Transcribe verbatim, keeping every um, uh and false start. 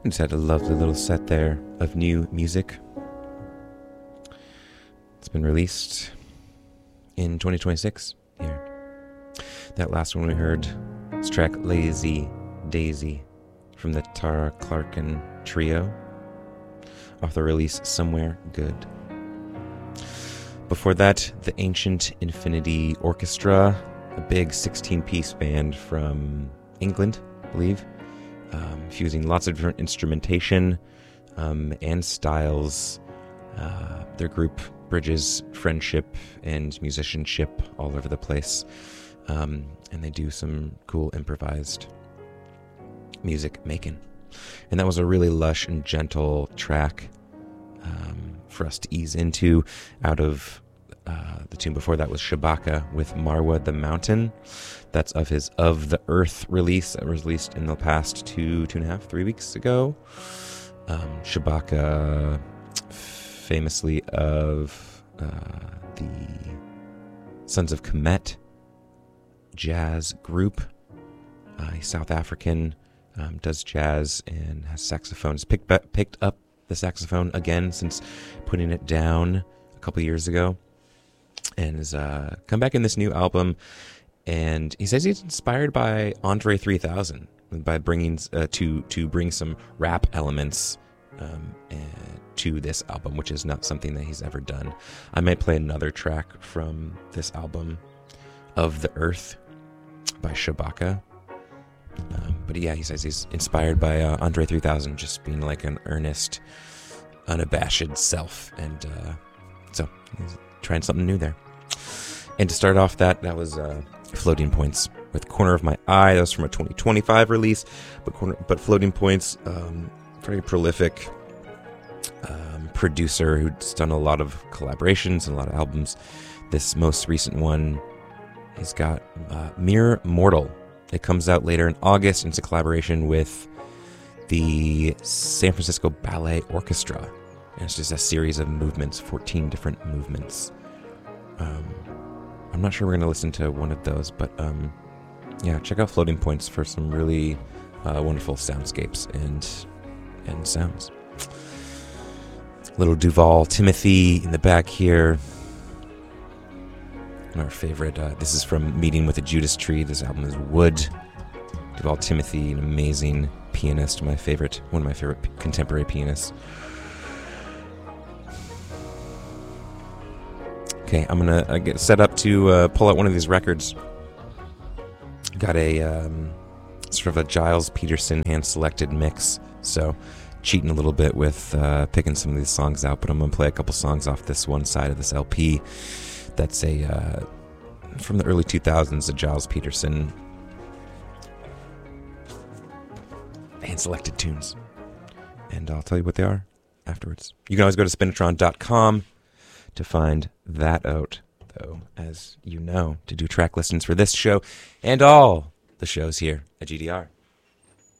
I just had a lovely little set there of new music. It's been released in twenty twenty-six here. That last one we heard was track Lazy Daisy from the Tara Clarkin Trio off the release Somewhere Good. Before that, the Ancient Infinity Orchestra, a big sixteen-piece band from England, I believe, um, fusing lots of different instrumentation um, and styles. Uh, their group bridges friendship and musicianship all over the place, um, and they do some cool improvised music making. And that was a really lush and gentle track um, for us to ease into. Out of uh, the tune before that was Shabaka with Marwa the Mountain. That's of his Of the Earth release that was released in the past two, two and a half, three weeks ago. Um, Shabaka, famously of uh, the Sons of Kemet jazz group. Uh, he's South African, um, does jazz and has saxophone. He's picked, up, picked up the saxophone again since putting it down a couple years ago, and has uh, come back in this new album. And he says he's inspired by Andre three thousand by bringing uh, to to bring some rap elements um, and to this album, which is not something that he's ever done. I might play another track from this album, Of the Earth by Shabaka. Um, but yeah, he says he's inspired by uh, Andre three thousand, just being like an earnest, unabashed self. And uh, so he's trying something new there. And to start off that, that was uh, Floating Points with Corner of My Eye. That was from a twenty twenty-five release. But, corner, but Floating Points, um, very prolific um, producer who's done a lot of collaborations and a lot of albums. This most recent one, he's got uh, Mere Mortal. It comes out later in August, and it's a collaboration with the San Francisco Ballet Orchestra. And it's just a series of movements, fourteen different movements. Um, I'm not sure we're going to listen to one of those, but um, yeah, check out Floating Points for some really uh, wonderful soundscapes and and sounds. Little Duval Timothy in the back here. Our favorite, uh, this is from Meeting with the Judas Tree. This album is Wood. Duval Timothy, an amazing pianist, my favorite, one of my favorite p- contemporary pianists. Okay, I'm gonna uh, get set up to uh, pull out one of these records. Got a um, sort of a Giles Peterson hand-selected mix, so cheating a little bit with uh, picking some of these songs out, but I'm gonna play a couple songs off this one side of this L P. That's a uh, from the early two thousands, a Giles Peterson hand-selected tunes, and I'll tell you what they are afterwards. You can always go to spinatron dot com to find that out, though, as you know, to do track listings for this show and all the shows here at G D R.